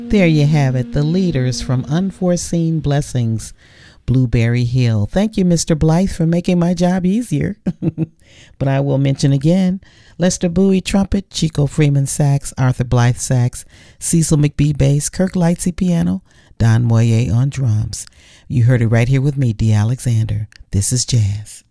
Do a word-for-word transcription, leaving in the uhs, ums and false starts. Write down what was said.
There you have it, the leaders from Unforeseen Blessings, Blueberry Hill. Thank you, Mister Blythe, for making my job easier. But I will mention again, Lester Bowie trumpet, Chico Freeman sax, Arthur Blythe sax, Cecil McBee bass, Kirk Lightsey piano, Don Moyer on drums. You heard it right here with me, Dee Alexander. This is Jazz.